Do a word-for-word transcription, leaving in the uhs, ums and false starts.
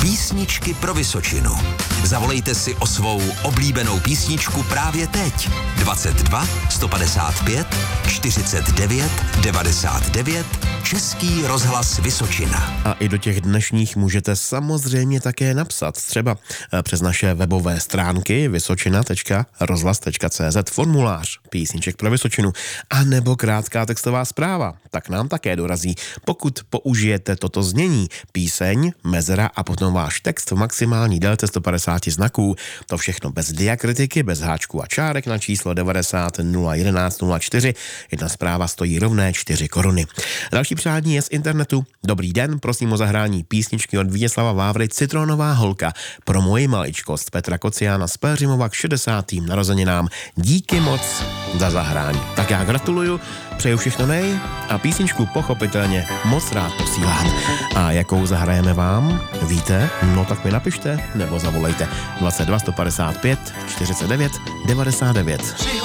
Písničky pro Vysočinu. Zavolejte si o svou oblíbenou písničku právě teď. dvacet dva sto padesát pět čtyřicet devět devadesát devět Český rozhlas Vysočina. A i do těch dnešních můžete samozřejmě také napsat třeba přes naše webové stránky vysočina tečka rozhlas tečka cé zet formulář písniček pro Vysočinu a nebo krátká textová zpráva. Tak nám také dorazí, pokud použijete toto znění: píseň, mezera a potom váš text v maximální délce sto padesát znaků. To všechno bez diakritiky, bez háčků a čárek na číslo devadesát nula jedenáct nula čtyři. Jedna zpráva stojí rovné čtyři koruny. Další přání je z internetu. Dobrý den, prosím o zahrání písničky od Vítězslava Vávry Citronová holka pro moji maličkost Petra Kociána z Péřimova k šedesátým narozeninám. Díky moc za zahrání. Tak já gratuluju, přeju všechno nej a písničku pochopitelně moc rád posílám. A jakou zahrajeme vám? Víte? No tak mi napište nebo zavolejte dvacet dva sto padesát pět čtyřicet devět devadesát devět.